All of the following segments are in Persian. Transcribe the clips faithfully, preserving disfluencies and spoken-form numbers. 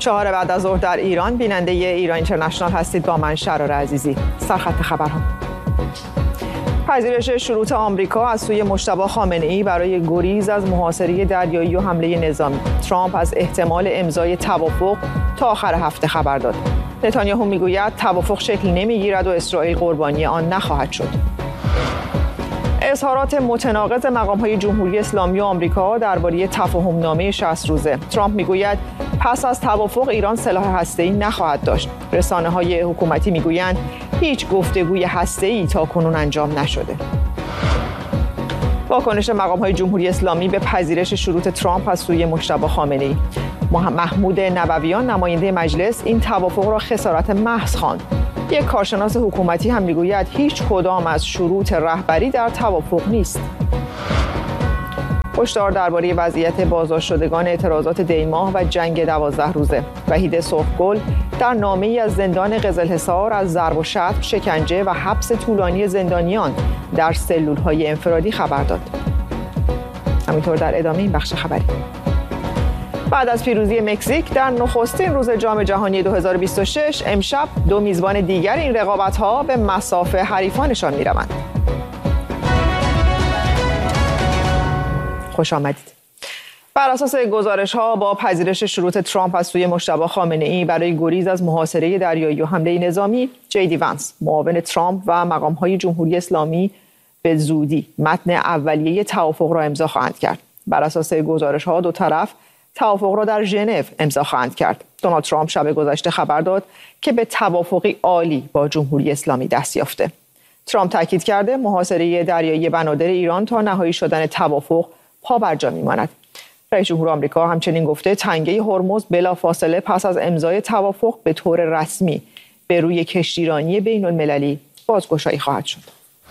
چهار بعد از ظهر در ایران. بیننده ایران اینترنشنال هستید با من شرار عزیزی. سرخط خبرها. پذیرش شروط آمریکا از سوی مجتبی خامنه‌ای برای گریز از محاصره دریایی و حمله نظامی. ترامپ از احتمال امضای توافق تا آخر هفته خبر داد. نتانیاهو میگوید توافق شکل نمیگیرد و اسرائیل قربانی آن نخواهد شد. اظهارات متناقض مقام‌های جمهوری اسلامی و آمریکا درباره تفاهم‌نامه شصت روزه. ترامپ میگوید پس از توافق ایران سلاح هسته‌ای نخواهد داشت. رسانه‌های حکومتی میگویند هیچ گفتگوی هسته‌ای تاکنون انجام نشده. واکنش مقام‌های جمهوری اسلامی به پذیرش شروط ترامپ از سوی مجتبی خامنه‌ای. محمود نبویان نماینده مجلس این توافق را خسارت محض خواند. یک کارشناس حکومتی هم میگوید هیچ کدام از شروط رهبری در توافق نیست. هشدار درباره وضعیت بازداشت شدگان اعتراضات دی‌ماه و جنگ دوازده روزه. وحید سرخگل در نامه‌ای از زندان قزلحصار از ضرب و شتم، شکنجه و حبس طولانی زندانیان در سلول‌های انفرادی خبر داد. همینطور در ادامه این بخش خبری. بعد از پیروزی مکزیک در نخستین روز جام جهانی دو هزار و بیست و شش، امشب دو میزبان دیگر این رقابت‌ها به مصاف حریفانشان می‌روند. خوش آمدید. بر اساس گزارش‌ها با پذیرش شروط ترامپ از سوی مجتبی خامنه‌ای برای گریز از محاصره دریایی و حمله نظامی، جی دی ونس، معاون ترامپ و مقام‌های جمهوری اسلامی به زودی متن اولیه توافق را امضا خواهند کرد. بر اساس گزارش‌ها دو طرف توافق را در ژنو امضا خواهند کرد. دونالد ترامپ شب گذشته خبر داد که به توافقی عالی با جمهوری اسلامی دست یافته. ترامپ تاکید کرده محاصره دریایی بنادر ایران تا نهایی شدن توافق پابرجا میماند. رئیس جمهور آمریکا همچنین گفته تنگه هرمز بلافاصله پس از امضای توافق به طور رسمی به روی کشتیرانی بین‌المللی بازگشایی خواهد شد.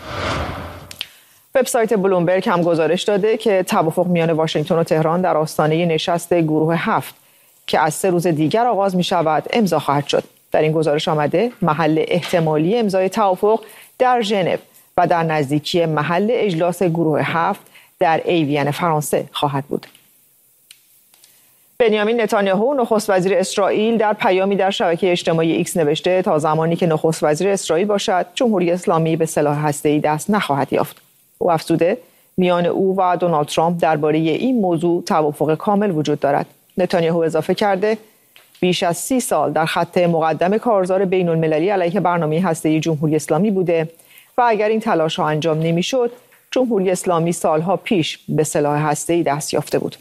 وبسایت بلومبرگ هم گزارش داده که توافق میان واشنگتن و تهران در آستانه نشست گروه هفت که از سه روز دیگر آغاز می شود امضا خواهد شد. در این گزارش آمده محل احتمالی امضای توافق در ژنو و در نزدیکی محل اجلاس گروه هفت در ایوین فرانسه خواهد بود. بنیامین نتانیاهو نخست وزیر اسرائیل در پیامی در شبکه اجتماعی ایکس نوشته تا زمانی که نخست وزیر اسرائیل باشد جمهوری اسلامی به سلاح هسته‌ای دست نخواهد یافت. او افزوده میان او و دونالد ترامپ درباره این موضوع توافق کامل وجود دارد. نتانیاهو اضافه کرده بیش از سی سال در خط مقدم کارزار بین المللی علیه برنامه هسته‌ای جمهوری اسلامی بوده و اگر این تلاش ها انجام نمیشد جمهوری اسلامی سالها پیش به سلاح هسته‌ای دست یافته بود.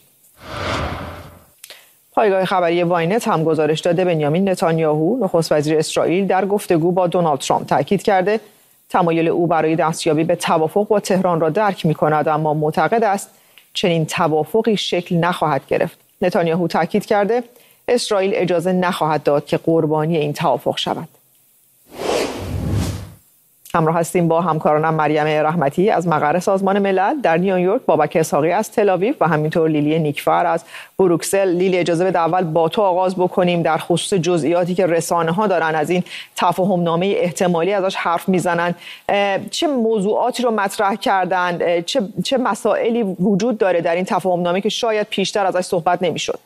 پایگاه خبری واینت هم گزارش داده بنیامین نتانیاهو نخست وزیر اسرائیل در گفتگو با دونالد ترامپ تاکید کرده تمایل او برای دستیابی به توافق با تهران را درک می‌کند اما معتقد است چنین توافقی شکل نخواهد گرفت. نتانیاهو تاکید کرده اسرائیل اجازه نخواهد داد که قربانی این توافق شود. همراه هستیم با همکارانم مریم رحمتی از مقر سازمان ملل در نیویورک، بابک اسحاقی از تل‌آویو و همینطور لیلی نیکفر از بروکسل. لیلی اجازه بده اول با تو آغاز بکنیم در خصوص جزئیاتی که رسانه‌ها دارن از این تفاهم‌نامه احتمالی ازش حرف میزنن. چه موضوعاتی رو مطرح کردن؟ چه چه مسائلی وجود داره در این تفاهم‌نامه که شاید پیشتر ازش صحبت نمی‌شد؟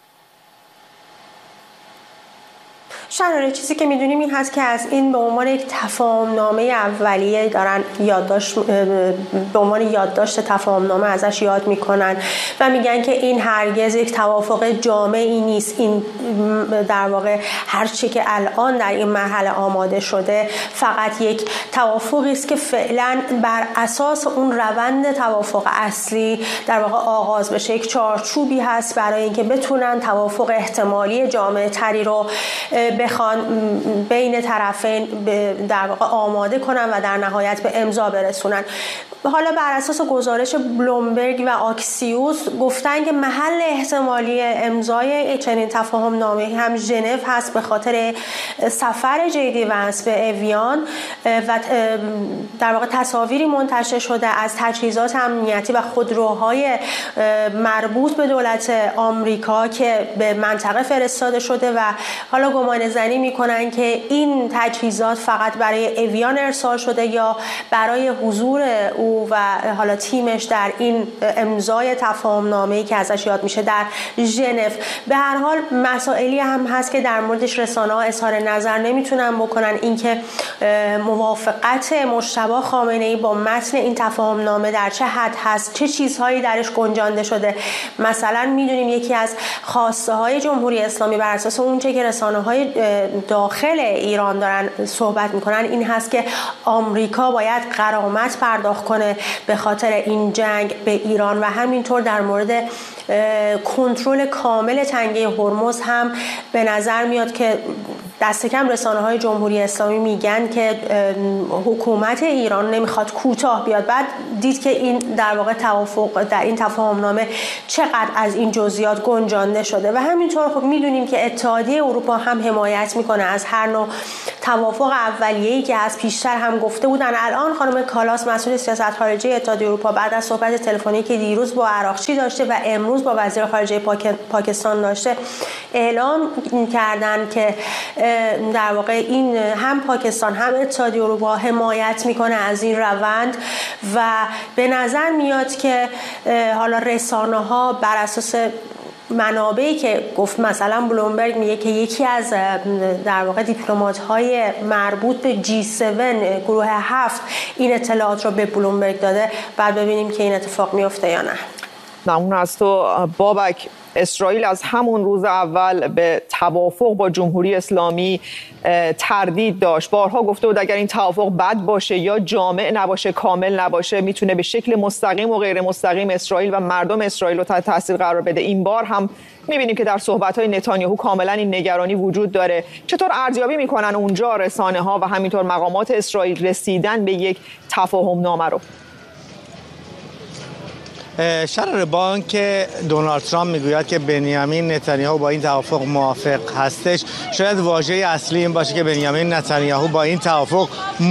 شراره چیزی که میدونیم این هست که از این به عنوان یک تفاهمنامه اولیه دارن یادداشت به عنوان یادداشت تفاهمنامه ازش یاد میکنن و میگن که این هرگز یک توافق جامعی نیست. این در واقع هر چی که الان در این مرحله آماده شده فقط یک توافقی است که فعلا بر اساس اون روند توافق اصلی در واقع آغاز بشه. یک چارچوبی هست برای اینکه بتونن توافق احتمالی جامع تری رو بخوان بین طرفین در واقع آماده کنن و در نهایت به امضا برسونن. حالا بر اساس گزارش بلومبرگ و آکسیوس گفتن که محل احتمالی امضای چنین تفاهم نامه هم ژنو هست به خاطر سفر جی دی ونس به اویان و در واقع تصاویری منتشر شده از تجهیزات امنیتی و خودروهای مربوط به دولت آمریکا که به منطقه فرستاده شده و حالا گمان زنی میکنن که این تجهیزات فقط برای اویان ارسال شده یا برای حضور او و حالا تیمش در این امضای تفاهم نامه‌ای که ازش یاد میشه در ژنو. به هر حال مسائلی هم هست که در موردش رسانه‌ها اظهار نظر نمیتونن بکنن. اینکه موافقت مجتبی خامنه‌ای با متن این تفاهم نامه در چه حد هست، چه چیزهایی درش گنجانده شده. مثلا میدونیم یکی از خواسته های جمهوری اسلامی بر اساس اونچه که رسانه‌های داخل ایران دارن صحبت میکنن این هست که آمریکا باید غرامت پرداخت کنه به خاطر این جنگ به ایران و همینطور در مورد کنترل کامل تنگه هرمز هم به نظر میاد که دست کم رسانه‌های جمهوری اسلامی میگن که حکومت ایران نمیخواد کوتاه بیاد. بعد دید که این در واقع توافق در این تفاهم نامه چقدر از این جزئیات گنجانده شده و همینطور خب میدونیم که اتحادیه اروپا هم حمایت میکنه از هر نوع توافق اولیه‌ای که از پیشتر هم گفته بودن. الان خانم کالاس مسئول سیاست خارجی اتحادیه اروپا بعد از صحبت تلفنی که دیروز با عراقچی داشته و امروز با وزیر خارجه پاک... پاکستان داشته اعلام کردن که در واقع این هم پاکستان هم اتحادیه اروپا حمایت میکنه از این روند و به نظر میاد که حالا رسانه ها بر اساس منابعی که گفت مثلا بلومبرگ میگه که یکی از در واقع دیپلمات های مربوط به جی هفت گروه هفت این اطلاعات رو به بلومبرگ داده. بعد ببینیم که این اتفاق میفته یا نه. ممنون از تو بابک. اسرائیل از همون روز اول به توافق با جمهوری اسلامی تردید داشت. بارها گفته بود اگر این توافق بد باشه یا جامع نباشه، کامل نباشه، میتونه به شکل مستقیم و غیر مستقیم اسرائیل و مردم اسرائیل رو تحت تاثیر قرار بده. این بار هم میبینیم که در صحبت‌های نتانیاهو کاملا این نگرانی وجود داره. چطور ارزیابی میکنن اونجا رسانه‌ها و همینطور مقامات اسرائیل رسیدن به یک تفاهم نامه رو؟ شرح بانک دونالد ترامپ میگوید که بنیامین نتانیاهو با این توافق موافق هستش. شاید واژه اصلی این باشه که بنیامین نتانیاهو با این توافق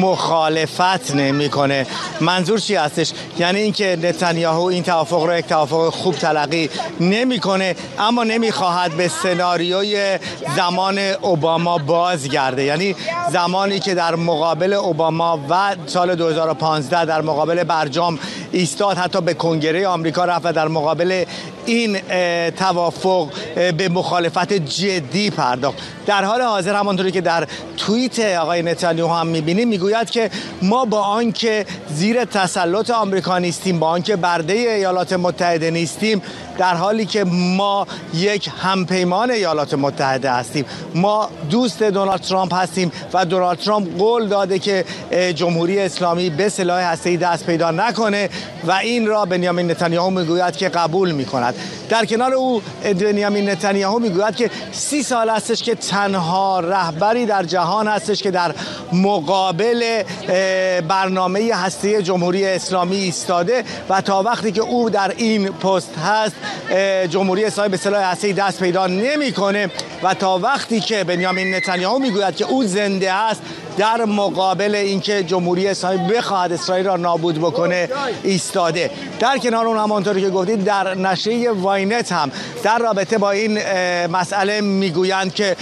مخالفت نمیکنه. منظور چی هستش؟ یعنی اینکه نتانیاهو این توافق رو یک توافق خوب تلقی نمیکنه اما نمیخواهد به سناریوی زمان اوباما بازگرده، یعنی زمانی که در مقابل اوباما و سال دو هزار و پانزده در مقابل برجام ایستاد، حتی به کنگره آمریکا رفت و در مقابل این توافق به مخالفت جدی پرداخت. در حال حاضر همانطوری که در توییت آقای نتانیاهو هم می‌بینیم میگوید که ما با آنکه زیر تسلط آمریکا نیستیم، با آنکه برده ایالات متحده نیستیم، در حالی که ما یک همپیمان ایالات متحده هستیم، ما دوست دونالد ترامپ هستیم و دونالد ترامپ قول داده که جمهوری اسلامی به سلاح هسته‌ای دست پیدا نکنه و این را بنیامین نتانیاهو میگوید که قبول میکند. در کنار او بنیامین نتانیاهو میگوید که سی سال هستش که تنها رهبری در جهان هستش که در مقابل برنامه هسته‌ای جمهوری اسلامی ایستاده و تا وقتی که او در این پست هست جمهوری اسلامی به سلاح هسته‌ای دست پیدا نمیکنه و تا وقتی که بنیامین نتانیاهو میگوید که او زنده است در مقابل اینکه جمهوری اسلامی بخواهد اسرائیل را نابود بکنه ایستاده. در کنار اون همونطوری که گفتید در نشریه واینت هم در رابطه با این مسئله میگویند که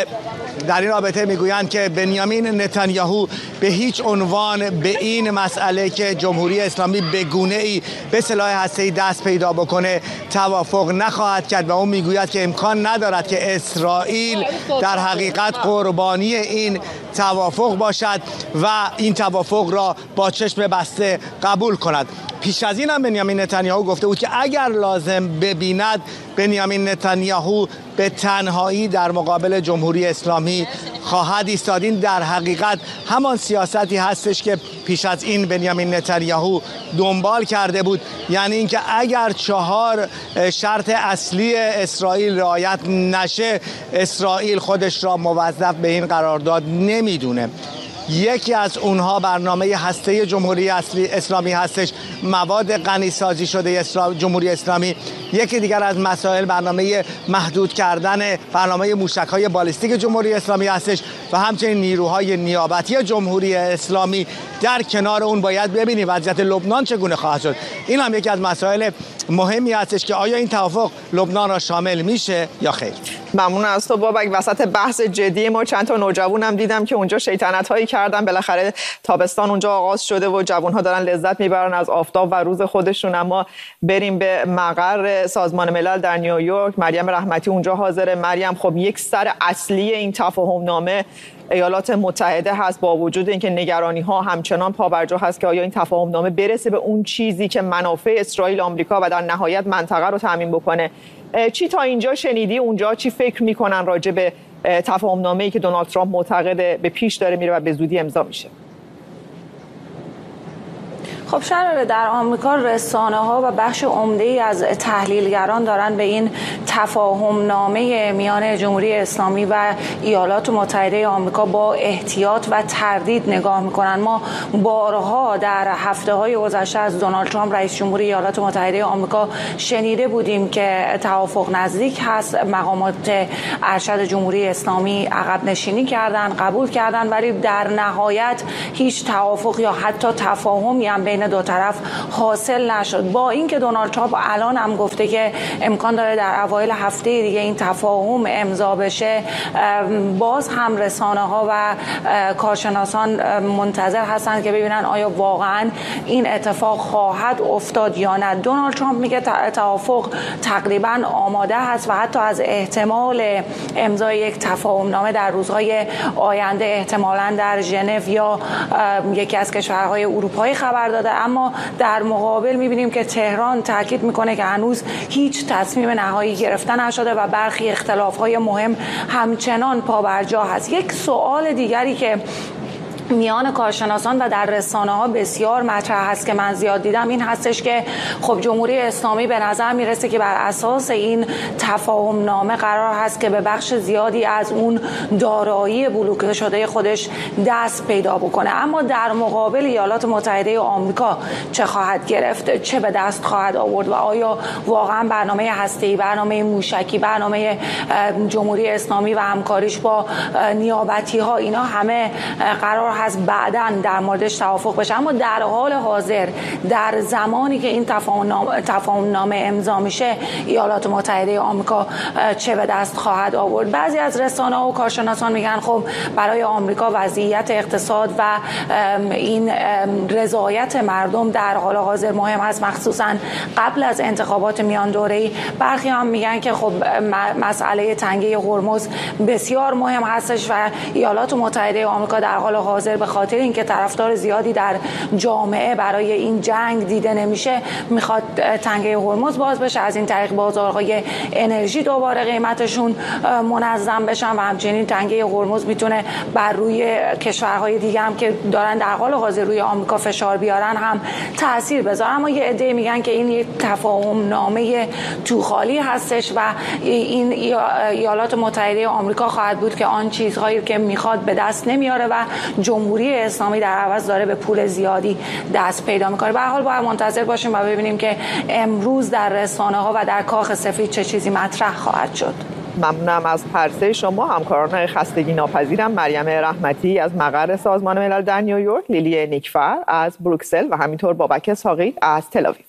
در این رابطه میگویند که بنیامین نتانیاهو به هیچ عنوان به این مسئله که جمهوری اسلامی به گونه‌ای به سلاح هسته‌ای دست پیدا بکنه توافق نخواهد کرد و اون میگوید که امکان ندارد که اسرائیل در حقیقت قربانی این توافق باشد و این توافق را با چشم بسته قبول کند. پیش از این هم بنیامین نتانیاهو گفته بود که اگر لازم ببیند بنیامین نتانیاهو به تنهایی در مقابل جمهوری اسلامی خواهد ایستاد. این در حقیقت همان سیاستی هستش که پیش از این بنیامین نتانیاهو دنبال کرده بود، یعنی اینکه اگر چهار شرط اصلی اسرائیل رعایت نشه اسرائیل خودش را موظف به این قرارداد نمیدونه. یکی از اونها برنامه هسته جمهوری اسلامی هستش، مواد غنیسازی شده جمهوری اسلامی. یکی دیگر از مسائل برنامه محدود کردن برنامه موشک‌های بالیستیک جمهوری اسلامی هستش و همچنین نیروهای نیابتی جمهوری اسلامی در کنار اون باید ببینیم وضعیت لبنان چگونه خواهد شد. این هم یکی از مسائل مهمی هستش که آیا این توافق لبنان را شامل میشه یا خیر. ممنون از تو بابک. وسط بحث جدی ما چند تا نوجوان هم دیدم که اونجا شیطنت هایی کردن. بالاخره تابستان اونجا آغاز شده و جوان ها دارن لذت میبرن از آفتاب و روز خودشون. اما بریم به مقر سازمان ملل در نیویورک. مریم رحمتی اونجا حاضره. مریم، خب یک سر اصلی این تفاهم نامه ایالات متحده هست، با وجود اینکه نگرانی ها همچنان پابرجا هست که آیا این تفاهم نامه برسه به اون چیزی که منافع اسرائیل، آمریکا و در نهایت منطقه رو تامین بکنه. چی تا اینجا شنیدی؟ اونجا چی فکر میکنن راجع به تفاهم نامه‌ای که دونالد ترامپ معتقد به پیش داره میره و به زودی امضا میشه؟ خب شراره در آمریکا رسانه ها و بخش عمده‌ای از تحلیلگران دارن به این تفاهم نامه میان جمهوری اسلامی و ایالات متحده آمریکا با احتیاط و تردید نگاه میکنن. ما بارها در هفته های گذشته از دونالد ترامپ رئیس جمهور ایالات متحده آمریکا شنیده بودیم که توافق نزدیک هست. مقامات ارشد جمهوری اسلامی عقب نشینی کردن، قبول کردن، ولی در نهایت هیچ توافق یا حتی تفاهمی هم بین دو طرف حاصل نشد. با اینکه دونالد ترامپ الان هم گفته که امکان داره در اوایل هفته دیگه این تفاهم امضا بشه، باز هم رسانه ها و کارشناسان منتظر هستند که ببینن آیا واقعا این اتفاق خواهد افتاد یا نه. دونالد ترامپ میگه توافق تقریبا آماده هست و حتی از احتمال امضای یک تفاهم نامه در روزهای آینده احتمالاً در ژنو یا یکی از کشورهای اروپایی خبر داده. اما در مقابل میبینیم که تهران تاکید میکنه که هنوز هیچ تصمیم نهایی گرفته نشده و برخی اختلافهای مهم همچنان پابرجا هست. یک سوال دیگری که میان کارشناسان و در رسانه ها بسیار مطرح هست که من زیاد دیدم این هستش که خب جمهوری اسلامی به نظر میرسه که بر اساس این تفاهم نامه قرار هست که به بخش زیادی از اون دارایی بلوکه شده خودش دست پیدا بکنه. اما در مقابل ایالات متحده آمریکا چه خواهد گرفت، چه به دست خواهد آورد و آیا واقعا برنامه هسته‌ای، برنامه موشکی، برنامه جمهوری اسلامی و همکاریش با نیابتی ها، اینا همه قرار هست بعداً در موردش توافق بشه. اما در حال حاضر در زمانی که این تفاهم نامه امضا میشه ایالات متحده آمریکا چه به دست خواهد آورد؟ بعضی از رسانه‌ها و کارشناسان میگن خب برای آمریکا وضعیت اقتصاد و این رضایت مردم در حال حاضر مهم است، مخصوصاً قبل از انتخابات میان دوره‌ای. برخی هم میگن که خب مسئله تنگه هرمز بسیار مهم هستش و ایالات متحده آمریکا در حال حاضر به خاطر اینکه طرفدار زیادی در جامعه برای این جنگ دیده نمیشه میخواد تنگه هرمز باز بشه، از این طریق بازارهای انرژی دوباره قیمتشون منظم بشن و همچنین تنگه هرمز میتونه بر روی کشورهای دیگه هم که دارن در حال حاضر روی آمریکا فشار بیارن هم تاثیر بذاره. اما یه عده میگن که این یک تفاهم نامه توخالی هستش و این ایالات متحده آمریکا خواهد بود که آن چیزهایی که میخواد به دست نمیاره و جمهوری اسلامی در عوض داره به پول زیادی دست پیدا میکنه. به هر حال باید منتظر باشیم و ببینیم که امروز در رسانه ها و در کاخ سفید چه چیزی مطرح خواهد شد. ممنونم از پرسه شما. همکاران خستگی ناپذیرم مریم رحمتی از مقر سازمان ملل در نیویورک، لیلی نیکفر از بروکسل و همینطور بابک اسحاقی از تل‌آویو.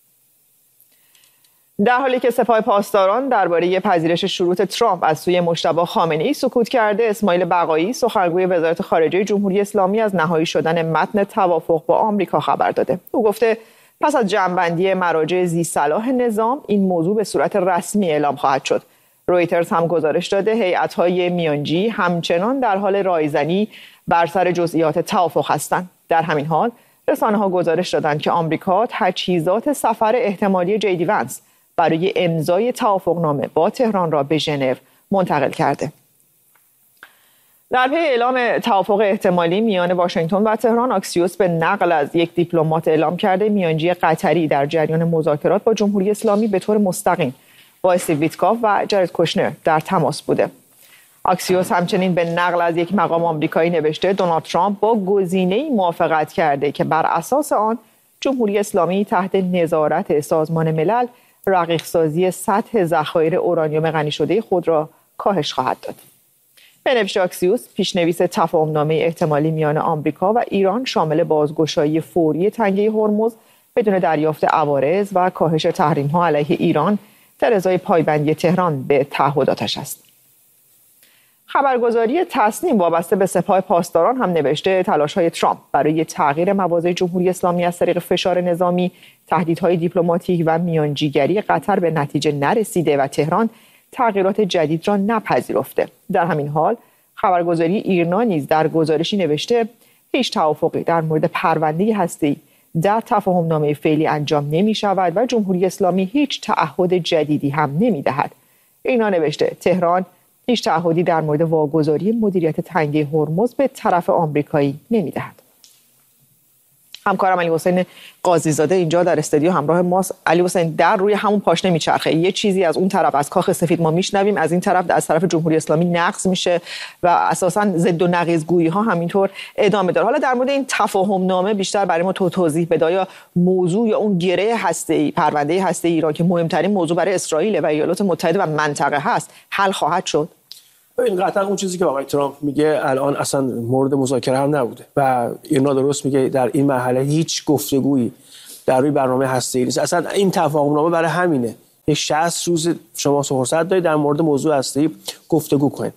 در حالی که سپاه پاسداران درباره پذیرش شروط ترامپ از سوی مجتبی خامنه‌ای سکوت کرده، اسماعیل بقایی سخنگوی وزارت خارجه جمهوری اسلامی از نهایی شدن متن توافق با آمریکا خبر داده. او گفته پس از جمع‌بندی مراجع ذی‌صلاح نظام این موضوع به صورت رسمی اعلام خواهد شد. رویترز هم گزارش داده هیئت‌های میانجی همچنان در حال رایزنی بر سر جزئیات توافق هستند. در همین حال رسانه‌ها گزارش دادند که آمریکا تجهیزات سفر احتمالی جیدی ونس برای امضای توافقنامه با تهران را به ژنو منتقل کرده. در پی اعلام توافق احتمالی میان واشنگتن و تهران، آکسیوس به نقل از یک دیپلمات اعلام کرده میانجی قطری در جریان مذاکرات با جمهوری اسلامی به طور مستقیم با استیو ویتکاف و جارد کوشنر در تماس بوده. آکسیوس همچنین به نقل از یک مقام آمریکایی نوشته دونالد ترامپ با گزینه‌ای موافقت کرده که بر اساس آن جمهوری اسلامی تحت نظارت سازمان ملل رقیق‌سازی سطح ذخایر اورانیوم غنی شده خود را کاهش خواهد داد. بنفش آکسیوس پیشنویس تفاهمنامه احتمالی میان آمریکا و ایران شامل بازگشایی فوری تنگه هرمز بدون دریافت عوارض و کاهش تحریم‌ها علیه ایران در ازای پایبندی تهران به تعهداتش است. خبرگزاری تصنیم وابسته به سپاه پاسداران هم نوشته تلاش‌های ترامپ برای تغییر مواضع جمهوری اسلامی از طریق فشار نظامی، تهدیدهای دیپلماتیک و میانجیگری قطر به نتیجه نرسیده و تهران تغییرات جدید را نپذیرفته. در همین حال خبرگزاری ایرنا نیز در گزارشی نوشته هیچ توافقی در مورد پرونده هسته‌ای در تفاهمنامه فعلی انجام نمی شود و جمهوری اسلامی هیچ تعهد جدیدی هم نمی دهد. ایرنا نوشته تهران هیچ تعهدی در مورد واگذاری مدیریت تنگه هرمز به طرف آمریکایی نمی دهد. همکارم علی حسین قاضی زاده اینجا در استودیو همراه ماست. علی حسین، در روی همون پاشنه میچرخه، یه چیزی از اون طرف از کاخ سفید ما میشنویم، از این طرف از طرف جمهوری اسلامی نقض میشه و اساساً ضد و نقیض گویی ها همینطور ادامه داره. حالا در مورد این تفاهم نامه بیشتر برای ما تو توضیح بده. آیا موضوع یا اون گره هسته‌ای، پرونده هسته‌ای ایران که مهمترین موضوع برای اسرائیل و ایالات متحده و منطقه هست، حل خواهد شد؟ این قطعا اون چیزی که آقای ترامپ میگه الان اصلا مورد مذاکره هم نبوده و ایرنا درست میگه در این مرحله هیچ گفتگویی در روی برنامه هسته‌ای نیست. اصلا این تفاهمنامه برای همینه. یک شصت روز شما فرصت دارید در مورد موضوع هسته‌ای گفتگو کنید.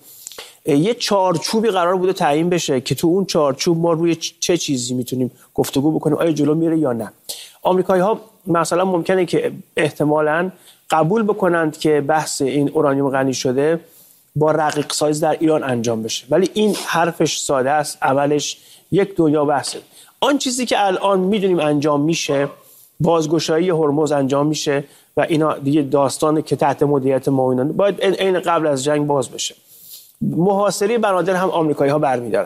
یه چارچوبی قرار بوده تعیین بشه که تو اون چارچوب ما روی چه چیزی میتونیم گفتگو بکنیم، آیا جلو میره یا نه. آمریکایی‌ها مثلا ممکنه که احتمالاً قبول بکنند که بحث این اورانیوم غنی شده با رقیق سازی در ایران انجام بشه، ولی این حرفش ساده است، عملش یک دنیا بحثه. آن چیزی که الان میدونیم انجام میشه، بازگشایی هرمز انجام میشه و اینا دیگه داستانه که تحت مدیریت ما اینا باید عین قبل از جنگ باز بشه. محاصره بنادر هم آمریکایی‌ها برمی‌دارن.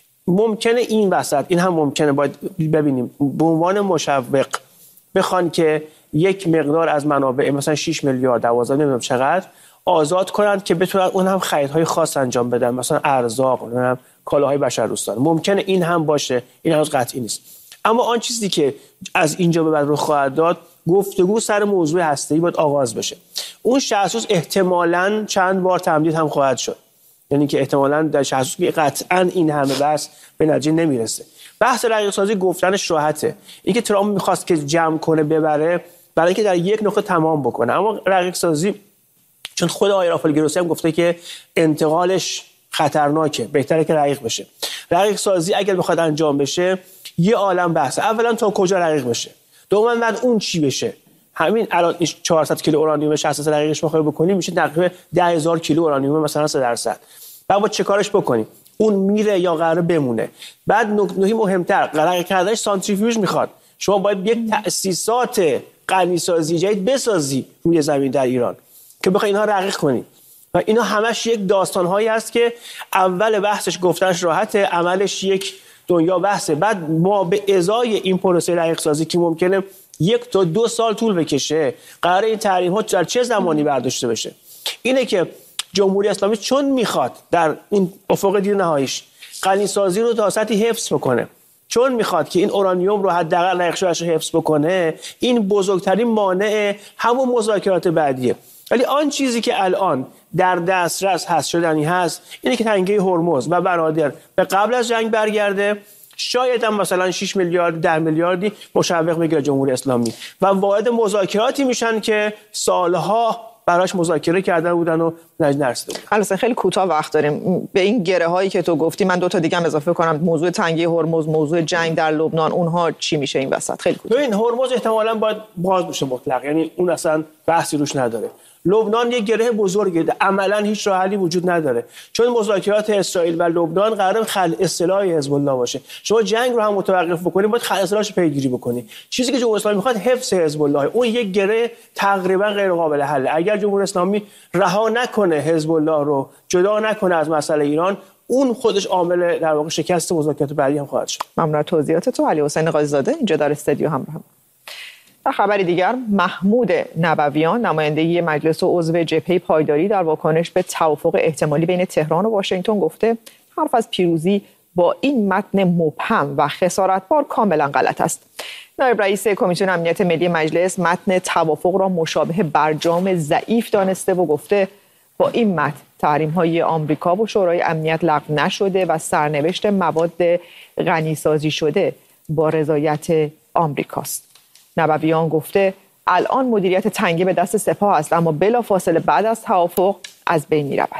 ممکنه این وسط این هم ممکنه باید ببینیم به عنوان مشوق بخوان که یک مقدار از منابع مثلا شش میلیارد دوازده نمیدونم چقدر آزاد کنند که بتونن اون هم خریدهای خاص انجام بدن، مثلا ارزاق، اون کالاهای بشردوستانه. ممکنه این هم باشه، این هنوز قطعی نیست. اما آن چیزی که از اینجا به بعد رو خواهد داد، گفتگو سر موضوع هسته‌ای باید آغاز بشه. اون شصت روز احتمالاً چند بار تمدید هم خواهد شد، یعنی که احتمالاً در شصت روز قطعاً این همه بحث به نتیجه نمیرسه. بحث رقیق سازی گفتنش راحته. اینکه ترامپ می‌خواست که جمع کنه ببره برای اینکه در یک نقطه تمام بکنه، اما رقیق سازی چون خود آقای رافائل گروسی هم گفته که انتقالش خطرناکه، بهتره که رقیق بشه. رقیق سازی اگر بخواد انجام بشه یه عالم بحثه. اولا تا کجا رقیق بشه، دوما بعد اون چی بشه. همین الان چهارصد کیلو اورانیوم شصت رقیقش بخوای بکنی میشه تقریبا ده هزار کیلو اورانیوم مثلا سه درصد. بعد با چه کارش بکنی؟ اون میره یا قراره بمونه؟ بعد نکته مهمتر، رقیق کردنش سانتریفیوژ میخواد. شما باید یک تأسیسات غنیسازی جدید بسازی روی زمین در ایران که بخوای اینها رقیق کنی و اینا همش یک داستان‌هایی هست که اول بحثش گفتنش راحته، عملش یک دنیا بحثه. بعد ما به ازای این پروسه رقیق سازی که ممکنه یک تا دو سال طول بکشه، قراره این تحریم‌ها در چه زمانی برداشته بشه. اینه که جمهوری اسلامی چون میخواد در این افق دید نهاییش غنی‌سازی رو تا سطحی حفظ بکنه، چون میخواد که این اورانیوم رو حداقل رقیق شده‌اش رو حفظ بکنه، این بزرگترین مانع همون مذاکرات بعدیه. ولی آن چیزی که الان در دسترس هست شدنی هست اینه که تنگه هرمز و بنادر به قبل از جنگ برگرده. شاید هم مثلا شش میلیارد ده میلیاردی مشوق بگیره جمهوری اسلامی و وارد مذاکراتی میشن که سالها براش مذاکره کردن بودن و نرسیده بود. البته خیلی کوتاه وقت داریم. به این گره هایی که تو گفتی من دو تا دیگه هم اضافه کنم، موضوع تنگه هرمز، موضوع جنگ در لبنان، اونها چی میشه این وسط؟ خیلی کوتاه. ببین هرمز احتمالاً باید باز بشه مطلق، یعنی اون اصلا بحثی روش نداره. لبنان یک گره بزرگه، عملاً هیچ راه حلی وجود نداره، چون مذاکرات اسرائیل و لبنان قرار خلع سلاح حزب الله باشه. شما جنگ رو هم متوقف بکنید، باید خلع سلاحش پیگیری بکنید. چیزی که جمهوری اسلامی میخواد حفظ حزب الله، اون یک گره تقریبا غیر قابل حل. اگر جمهوری اسلامی رها نکنه حزب الله رو، جدا نکنه از مسئله ایران، اون خودش عامل در واقع شکست مذاکرات بعدی هم خواهد شد. ممنون از توضیحات تو علی حسین قاضی زاده اینجا در استودیو همراه هم. در خبری دیگر، محمود نبویان نماینده مجلس و عضو جبهه پایداری در واکنش به توافق احتمالی بین تهران و واشنگتن گفته حرف از پیروزی با این متن مبهم و خسارتبار کاملا غلط است. نایب رئیس کمیسیون امنیت ملی مجلس متن توافق را مشابه برجام ضعیف دانسته و گفته با این متن تحریم‌های آمریکا و شورای امنیت لغو نشده و سرنوشت مواد غنیسازی شده با رضایت آمریکاست. نبویان گفته الان مدیریت تنگه به دست سپاه است، اما بلافاصله بعد از توافق از بین می‌رود.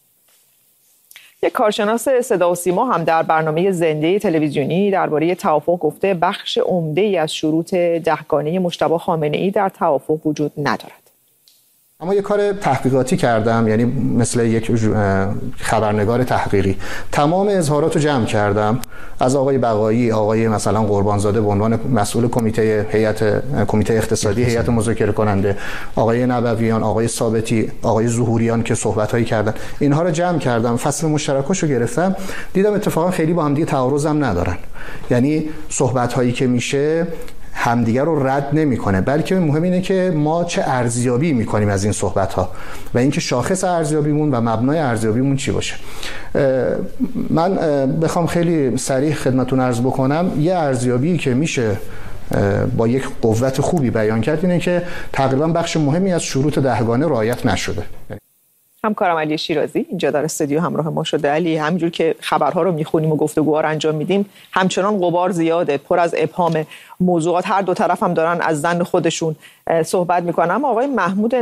یک کارشناس صدا و سیما هم در برنامه زنده تلویزیونی درباره توافق گفته بخش عمده‌ای از شروط دهگانه مجتبی خامنه‌ای در توافق وجود ندارد. اما یه کار تحقیقاتی کردم، یعنی مثل یک خبرنگار تحقیقی تمام اظهارات رو جمع کردم از آقای بقایی، آقای مثلا قربانزاده به عنوان مسئول کمیته هیئت کمیته اقتصادی هیئت مذاکره کننده، آقای نبویان، آقای ثابتی، آقای ظهوریان که صحبت‌هایی کردن، اینها رو جمع کردم، فصل مشترکاشو گرفتم، دیدم اتفاقا خیلی با هم دیگه تعارض هم ندارن. یعنی صحبت‌هایی که میشه همدیگر رو رد نمیکنه، بلکه مهم اینه که ما چه ارزیابی میکنیم از این صحبت ها و اینکه شاخص ارزیابیمون و مبنای ارزیابیمون چی باشه. من بخوام خیلی صریح خدمتتون عرض بکنم، یه ارزیابی که میشه با یک قوت خوبی بیان کرد اینه که تقریبا بخش مهمی از شروط دهگانه رعایت نشده. همکارم علی شیرازی اینجا در استودیو همراه ما شده. علی، همینجور که خبرها رو میخونیم و گفتگوها رو انجام میدیم همچنان غبار زیاده، پر از ابهام، موضوعات هر دو طرف هم دارن از ظن خودشون صحبت میکنن. اما آقای محمود